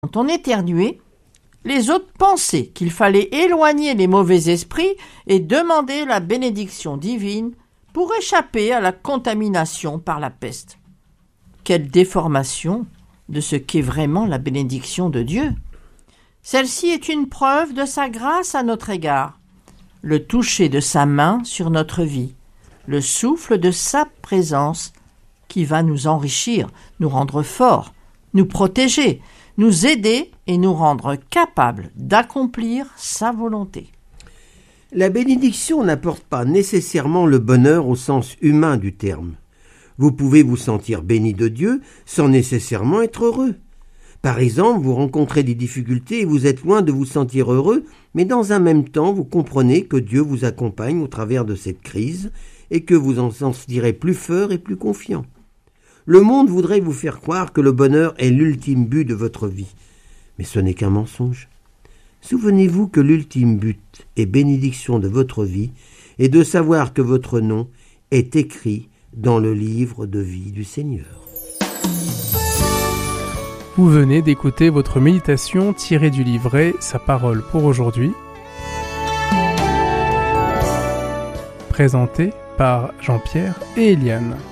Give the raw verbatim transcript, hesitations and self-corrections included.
Quand on éternuait, les autres pensaient qu'il fallait éloigner les mauvais esprits et demander la bénédiction divine pour échapper à la contamination par la peste. Quelle déformation de ce qu'est vraiment la bénédiction de Dieu! Celle-ci est une preuve de sa grâce à notre égard, le toucher de sa main sur notre vie, le souffle de sa présence qui va nous enrichir, nous rendre forts, nous protéger, nous aider et nous rendre capables d'accomplir sa volonté. La bénédiction n'apporte pas nécessairement le bonheur au sens humain du terme. Vous pouvez vous sentir béni de Dieu sans nécessairement être heureux. Par exemple, vous rencontrez des difficultés et vous êtes loin de vous sentir heureux, mais dans un même temps, vous comprenez que Dieu vous accompagne au travers de cette crise et que vous en sentirez plus fort et plus confiant. Le monde voudrait vous faire croire que le bonheur est l'ultime but de votre vie, mais ce n'est qu'un mensonge. Souvenez-vous que l'ultime but et bénédiction de votre vie est de savoir que votre nom est écrit dans le livre de vie du Seigneur. Vous venez d'écouter votre méditation tirée du livret Sa parole pour aujourd'hui, présentée par Jean-Pierre et Eliane.